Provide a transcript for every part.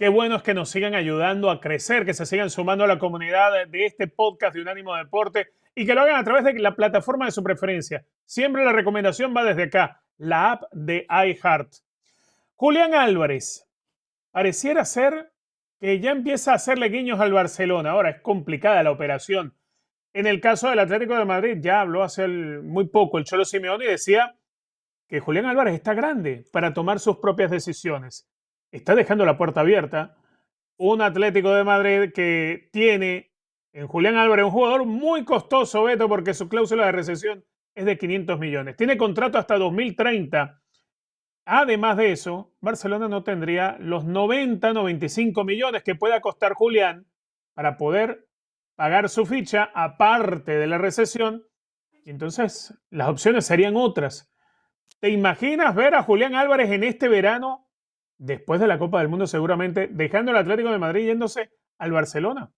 Qué bueno es que nos sigan ayudando a crecer, que se sigan sumando a la comunidad de este podcast de Unánimo Deporte y que lo hagan a través de la plataforma de su preferencia. Siempre la recomendación va desde acá, la app de iHeart. Julián Álvarez, pareciera ser que ya empieza a hacerle guiños al Barcelona. Ahora es complicada la operación. En el caso del Atlético de Madrid, ya habló hace muy poco el Cholo Simeone y decía que Julián Álvarez está grande para tomar sus propias decisiones. Está dejando la puerta abierta. Un Atlético de Madrid que tiene en Julián Álvarez un jugador muy costoso, Beto, porque su cláusula de recesión es de 500 millones. Tiene contrato hasta 2030. Además de eso, Barcelona no tendría los 95 millones que pueda costar Julián para poder pagar su ficha aparte de la recesión. Y entonces las opciones serían otras. ¿Te imaginas ver a Julián Álvarez en este verano, después de la Copa del Mundo seguramente, dejando el Atlético de Madrid yéndose al Barcelona?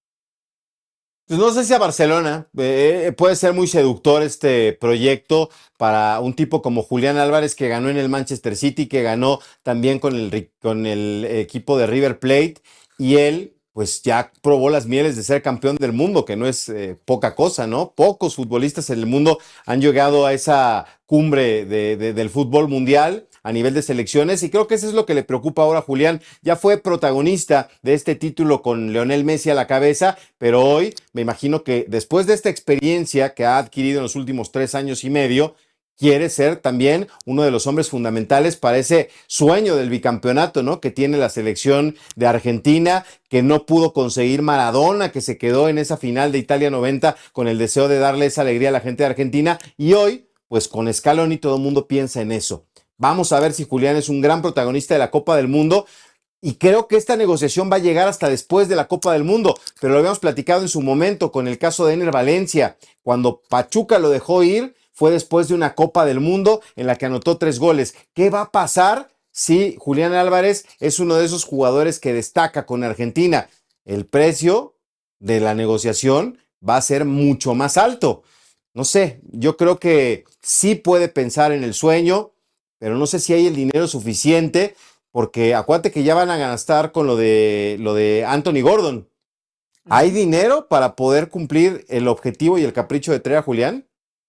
Pues no sé si a Barcelona puede ser muy seductor este proyecto para un tipo como Julián Álvarez, que ganó en el Manchester City, que ganó también con el equipo de River Plate, y él pues ya probó las mieles de ser campeón del mundo, que no es poca cosa, ¿no? Pocos futbolistas en el mundo han llegado a esa cumbre del fútbol mundial a nivel de selecciones, y creo que eso es lo que le preocupa ahora a Julián. Ya fue protagonista de este título con Lionel Messi a la cabeza, pero hoy me imagino que después de esta experiencia que ha adquirido en los últimos 3 años y medio, quiere ser también uno de los hombres fundamentales para ese sueño del bicampeonato, ¿no? Que tiene la selección de Argentina, que no pudo conseguir Maradona, que se quedó en esa final de Italia 90 con el deseo de darle esa alegría a la gente de Argentina, y hoy, pues con Scaloni todo el mundo piensa en eso. Vamos a ver si Julián es un gran protagonista de la Copa del Mundo, y creo que esta negociación va a llegar hasta después de la Copa del Mundo, pero lo habíamos platicado en su momento con el caso de Ener Valencia. Cuando Pachuca lo dejó ir, fue después de una Copa del Mundo en la que anotó 3 goles. ¿Qué va a pasar si Julián Álvarez es uno de esos jugadores que destaca con Argentina? El precio de la negociación va a ser mucho más alto. No sé, yo creo que sí puede pensar en el sueño, pero no sé si hay el dinero suficiente, porque acuérdate que ya van a gastar con lo de Anthony Gordon. ¿Hay Ujú. dinero para poder cumplir el objetivo y el capricho de traer a Julián?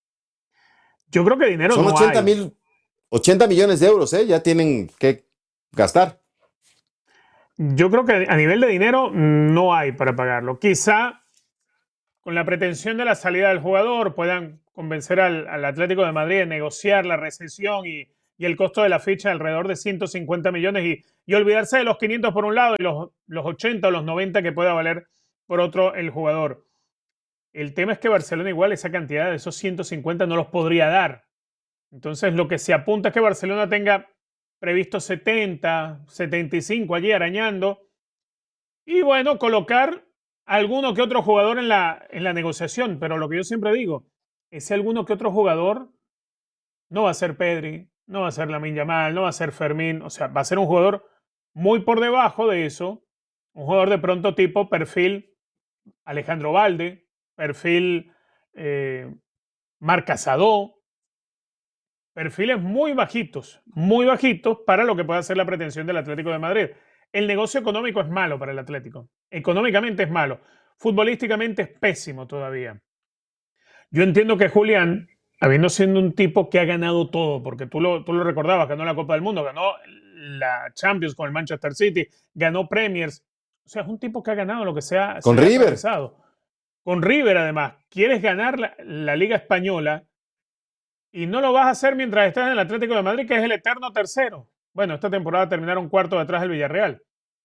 Yo creo que dinero Son no hay. 80 millones de euros, ¿eh? Ya tienen que gastar. Yo creo que a nivel de dinero no hay para pagarlo. Quizá con la pretensión de la salida del jugador puedan convencer al Atlético de Madrid de negociar la recesión y el costo de la ficha de alrededor de 150 millones y olvidarse de los 500 por un lado y los 80 o los 90 que pueda valer por otro el jugador. El tema es que Barcelona igual esa cantidad de esos 150 no los podría dar. Entonces lo que se apunta es que Barcelona tenga previsto 70, 75 allí arañando y bueno, colocar alguno que otro jugador en la negociación. Pero lo que yo siempre digo, ese alguno que otro jugador no va a ser Pedri, no va a ser Lamine Yamal, no va a ser Fermín. O sea, va a ser un jugador muy por debajo de eso. Un jugador de pronto tipo perfil Alejandro Valde, perfil eh, Marc Casado, perfiles muy bajitos para lo que pueda ser la pretensión del Atlético de Madrid. El negocio económico es malo para el Atlético. Económicamente es malo. Futbolísticamente es pésimo todavía. Yo entiendo que Julián, habiendo sido un tipo que ha ganado todo, porque tú lo recordabas, ganó la Copa del Mundo, ganó la Champions con el Manchester City, ganó Premiers. O sea, es un tipo que ha ganado lo que se Con le ha River. atravesado. Con River, además, quieres ganar la Liga Española y no lo vas a hacer mientras estás en el Atlético de Madrid, que es el eterno tercero. Bueno, esta temporada terminaron cuarto detrás del Villarreal.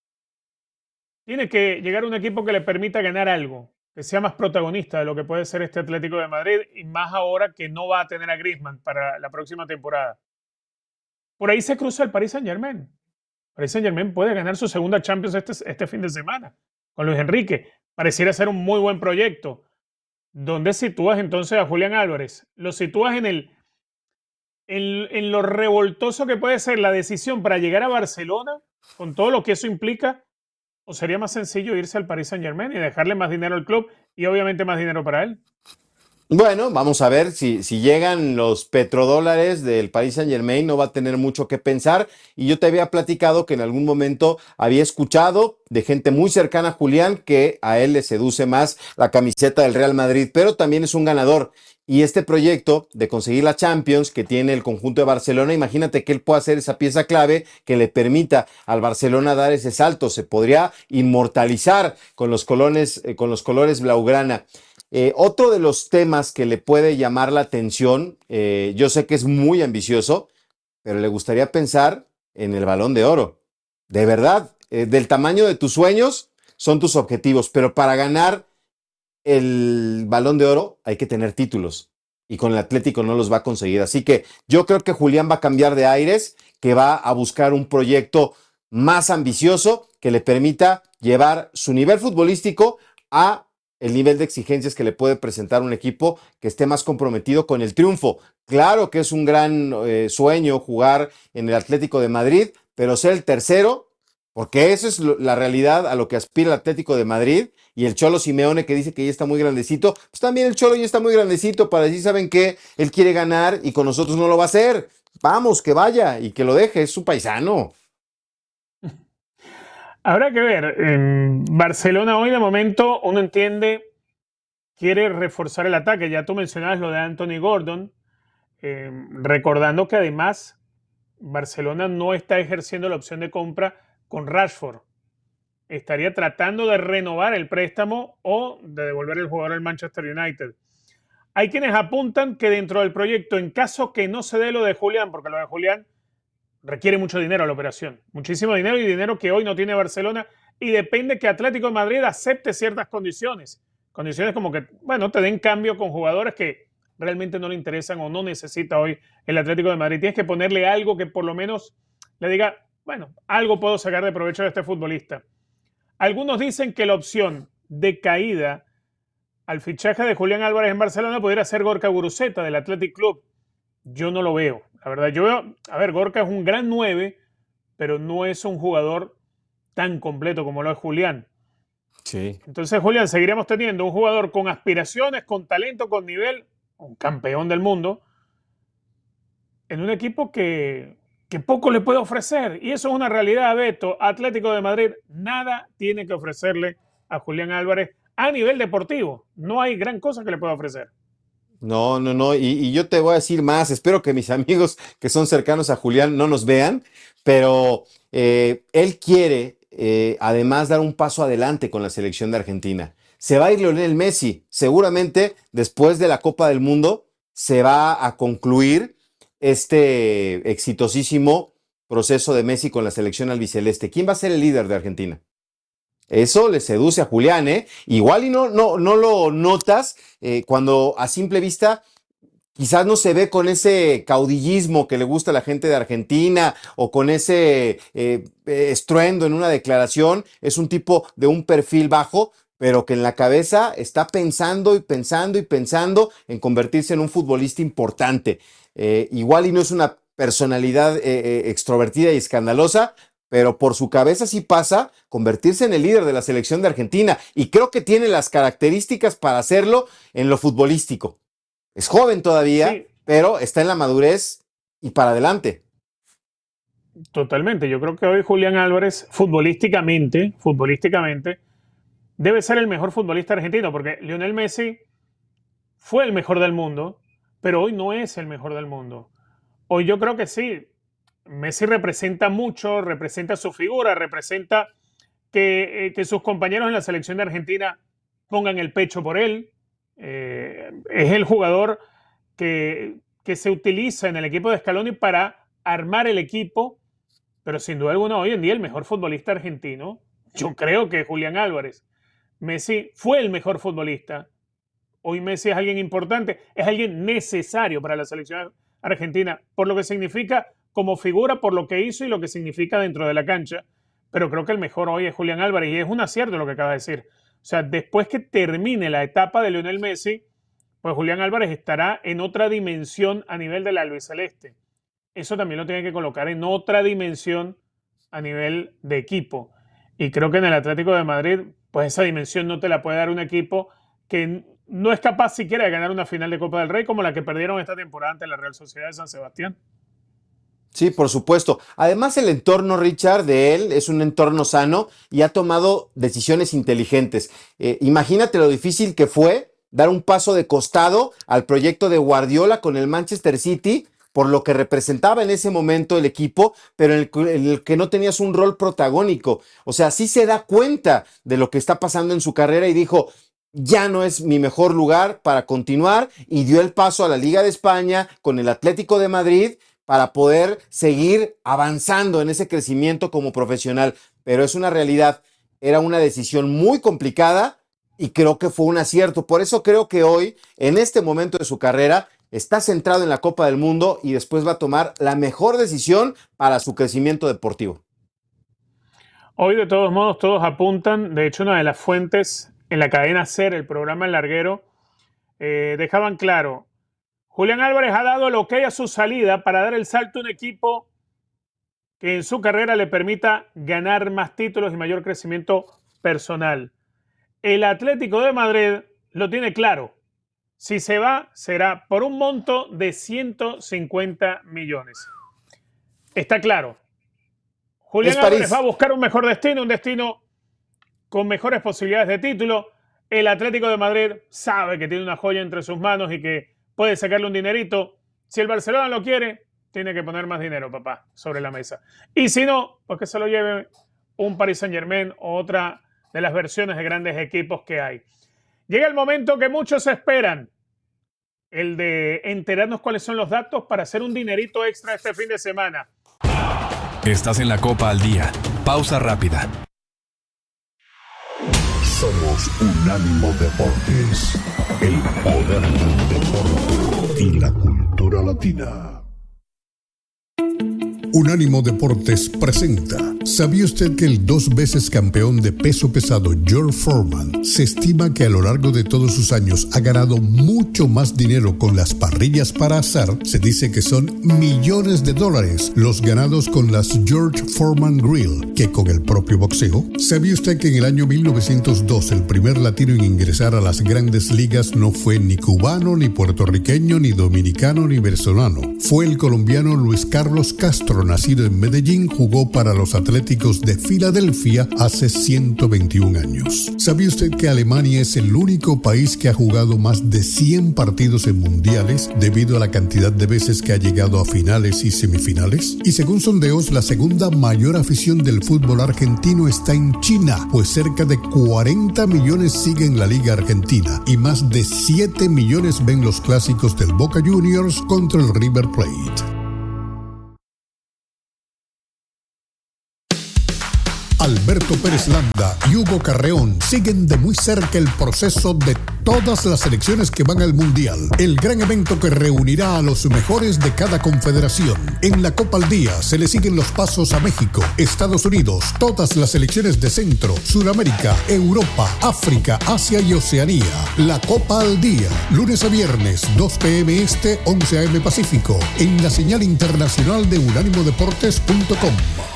Tiene que llegar un equipo que le permita ganar algo, que sea más protagonista de lo que puede ser este Atlético de Madrid, y más ahora que no va a tener a Griezmann para la próxima temporada. Por ahí se cruza el Paris Saint-Germain. Paris Saint-Germain puede ganar su segunda Champions este fin de semana con Luis Enrique. Pareciera ser un muy buen proyecto. ¿Dónde sitúas entonces a Julián Álvarez? ¿Lo sitúas en lo revoltoso que puede ser la decisión para llegar a Barcelona, con todo lo que eso implica? ¿O sería más sencillo irse al Paris Saint-Germain y dejarle más dinero al club y obviamente más dinero para él? Bueno, vamos a ver si llegan los petrodólares del Paris Saint-Germain, no va a tener mucho que pensar. Y yo te había platicado que en algún momento había escuchado de gente muy cercana a Julián que a él le seduce más la camiseta del Real Madrid, pero también es un ganador. Y este proyecto de conseguir la Champions que tiene el conjunto de Barcelona, imagínate que él pueda hacer esa pieza clave que le permita al Barcelona dar ese salto. Se podría inmortalizar con los colores blaugrana. Otro de los temas que le puede llamar la atención, yo sé que es muy ambicioso, pero le gustaría pensar en el Balón de Oro. De verdad, del tamaño de tus sueños son tus objetivos, pero para ganar el Balón de Oro hay que tener títulos y con el Atlético no los va a conseguir. Así que yo creo que Julián va a cambiar de aires, que va a buscar un proyecto más ambicioso que le permita llevar su nivel futbolístico a el nivel de exigencias que le puede presentar un equipo que esté más comprometido con el triunfo. Claro que es un gran sueño jugar en el Atlético de Madrid, pero ser el tercero, porque eso es la realidad a lo que aspira el Atlético de Madrid. Y el Cholo Simeone que dice que ya está muy grandecito, pues también el Cholo ya está muy grandecito para decir, ¿saben qué? Él quiere ganar y con nosotros no lo va a hacer. Vamos, que vaya y que lo deje, es su paisano. Habrá que ver. En Barcelona hoy de momento uno entiende, quiere reforzar el ataque. Ya tú mencionabas lo de Anthony Gordon, recordando que además Barcelona no está ejerciendo la opción de compra con Rashford. Estaría tratando de renovar el préstamo o de devolver el jugador al Manchester United. Hay quienes apuntan que dentro del proyecto, en caso que no se dé lo de Julián, porque lo de Julián requiere mucho dinero la operación, muchísimo dinero y dinero que hoy no tiene Barcelona y depende que Atlético de Madrid acepte ciertas condiciones. Condiciones como que, bueno, te den cambio con jugadores que realmente no le interesan o no necesita hoy el Atlético de Madrid. Tienes que ponerle algo que por lo menos le diga, bueno, algo puedo sacar de provecho de este futbolista. Algunos dicen que la opción de caída al fichaje de Julián Álvarez en Barcelona pudiera ser Gorka Guruceta del Athletic Club. Yo no lo veo. La verdad, yo veo, a ver, Gorka es un gran 9, pero no es un jugador tan completo como lo es Julián. Sí. Entonces, Julián, seguiremos teniendo un jugador con aspiraciones, con talento, con nivel, un campeón del mundo, en un equipo que poco le puede ofrecer. Y eso es una realidad, Beto. Atlético de Madrid nada tiene que ofrecerle a Julián Álvarez a nivel deportivo. No hay gran cosa que le pueda ofrecer. No, no, no. Y yo te voy a decir más. Espero que mis amigos que son cercanos a Julián no nos vean, pero él quiere además dar un paso adelante con la selección de Argentina. Se va a ir Lionel Messi. Seguramente después de la Copa del Mundo se va a concluir este exitosísimo proceso de Messi con la selección albiceleste. ¿Quién va a ser el líder de Argentina? Eso le seduce a Julián, ¿eh? Igual y no lo notas cuando a simple vista quizás no se ve con ese caudillismo que le gusta a la gente de Argentina o con ese estruendo en una declaración. Es un tipo de un perfil bajo, pero que en la cabeza está pensando y pensando y pensando en convertirse en un futbolista importante. Igual y no es una personalidad extrovertida y escandalosa, pero por su cabeza sí pasa convertirse en el líder de la selección de Argentina y creo que tiene las características para hacerlo en lo futbolístico. Es joven todavía, Sí, pero está en la madurez y para adelante. totalmente. Yo creo que hoy Julián Álvarez, futbolísticamente, debe ser el mejor futbolista argentino, porque Lionel Messi fue el mejor del mundo, pero hoy no es el mejor del mundo. Hoy yo creo que sí, Messi representa mucho, representa su figura, representa que sus compañeros en la selección de Argentina pongan el pecho por él. Es el jugador que se utiliza en el equipo de Scaloni para armar el equipo, pero sin duda alguna hoy en día el mejor futbolista argentino, yo creo que es Julián Álvarez. Messi fue el mejor futbolista. Hoy Messi es alguien importante, es alguien necesario para la selección argentina, por lo que significa como figura, por lo que hizo y lo que significa dentro de la cancha. Pero creo que el mejor hoy es Julián Álvarez y es un acierto lo que acaba de decir. O sea, después que termine la etapa de Lionel Messi, pues Julián Álvarez estará en otra dimensión a nivel del albiceleste. Eso también lo tiene que colocar en otra dimensión a nivel de equipo. Y creo que en el Atlético de Madrid, pues esa dimensión no te la puede dar un equipo que no es capaz siquiera de ganar una final de Copa del Rey como la que perdieron esta temporada ante la Real Sociedad de San Sebastián. Sí, por supuesto. Además, el entorno, Richard, de él es un entorno sano y ha tomado decisiones inteligentes. Imagínate lo difícil que fue dar un paso de costado al proyecto de Guardiola con el Manchester City, por lo que representaba en ese momento el equipo, pero en el que no tenías un rol protagónico. O sea, sí se da cuenta de lo que está pasando en su carrera y dijo, ya no es mi mejor lugar para continuar, y dio el paso a la Liga de España con el Atlético de Madrid para poder seguir avanzando en ese crecimiento como profesional. Pero es una realidad, era una decisión muy complicada y creo que fue un acierto. Por eso creo que hoy, en este momento de su carrera, está centrado en la Copa del Mundo y después va a tomar la mejor decisión para su crecimiento deportivo. Hoy, de todos modos, todos apuntan, de hecho, una de las fuentes en la cadena SER, el programa El Larguero, dejaban claro, Julián Álvarez ha dado el ok a su salida para dar el salto a un equipo que en su carrera le permita ganar más títulos y mayor crecimiento personal. El Atlético de Madrid lo tiene claro. Si se va, será por un monto de 150 millones. Está claro. Julián Álvarez va a buscar un mejor destino, un destino con mejores posibilidades de título. El Atlético de Madrid sabe que tiene una joya entre sus manos y que puede sacarle un dinerito. Si el Barcelona lo quiere, tiene que poner más dinero, papá, sobre la mesa. Y si no, pues que se lo lleve un Paris Saint-Germain o otra de las versiones de grandes equipos que hay. Llega el momento que muchos esperan, el de enterarnos cuáles son los datos para hacer un dinerito extra este fin de semana. Estás en la Copa al Día. Pausa rápida. Somos Unánimo Deportes, el poder del deporte y la cultura latina. Unánimo Deportes presenta. ¿Sabía usted que el 2 veces campeón de peso pesado George Foreman se estima que a lo largo de todos sus años ha ganado mucho más dinero con las parrillas para asar? Se dice que son millones de dólares los ganados con las George Foreman Grill que con el propio boxeo. ¿Sabía usted que en el año 1902 el primer latino en ingresar a las grandes ligas no fue ni cubano, ni puertorriqueño, ni dominicano, ni venezolano? Fue el colombiano Luis Carlos Castro, nacido en Medellín, jugó para los Atléticos de Filadelfia hace 121 años. ¿Sabía usted que Alemania es el único país que ha jugado más de 100 partidos en mundiales debido a la cantidad de veces que ha llegado a finales y semifinales? Y según sondeos, la segunda mayor afición del fútbol argentino está en China, pues cerca de 40 millones siguen la Liga Argentina y más de 7 millones ven los clásicos del Boca Juniors contra el River Plate. Alberto Pérez Landa y Hugo Carreón siguen de muy cerca el proceso de todas las selecciones que van al Mundial, el gran evento que reunirá a los mejores de cada confederación. En la Copa al Día se le siguen los pasos a México, Estados Unidos, todas las selecciones de Centro, Sudamérica, Europa, África, Asia y Oceanía. La Copa al Día, lunes a viernes, 2 p.m. Este, 11 a.m. Pacífico, en la señal internacional de unánimodeportes.com.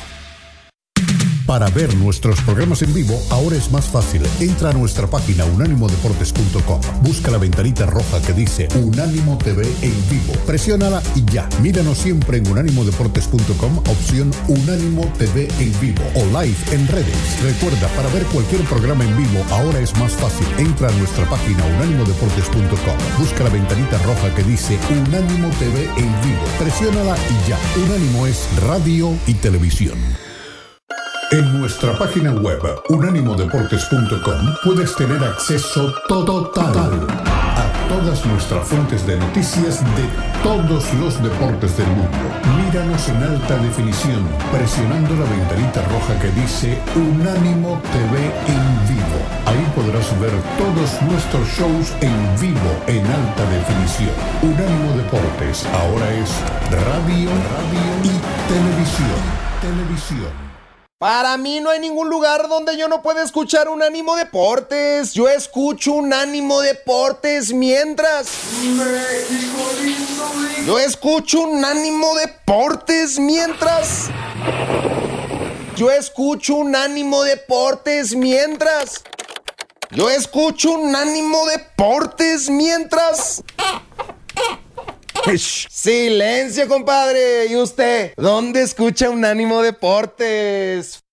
Para ver nuestros programas en vivo, ahora es más fácil. Entra a nuestra página unánimodeportes.com. Busca la ventanita roja que dice Unánimo TV en vivo. Presiónala y ya. Míranos siempre en unánimodeportes.com, opción Unánimo TV en vivo o live en redes. Recuerda, para ver cualquier programa en vivo, ahora es más fácil. Entra a nuestra página unánimodeportes.com. Busca la ventanita roja que dice Unánimo TV en vivo. Presiónala y ya. Unánimo es radio y televisión. En nuestra página web unánimodeportes.com puedes tener acceso total a todas nuestras fuentes de noticias de todos los deportes del mundo. Míranos en alta definición presionando la ventanita roja que dice Unánimo TV en vivo. Ahí podrás ver todos nuestros shows en vivo en alta definición. Unánimo Deportes ahora es radio y televisión. Para mí no hay ningún lugar donde yo no pueda escuchar Unánimo Deportes. Yo escucho Unánimo Deportes mientras... México lindo. Yo escucho Unánimo Deportes mientras... Yo escucho Unánimo Deportes mientras... Yo escucho Unánimo Deportes mientras... Silencio, compadre. ¿Y usted? ¿Dónde escucha Unánimo Deportes?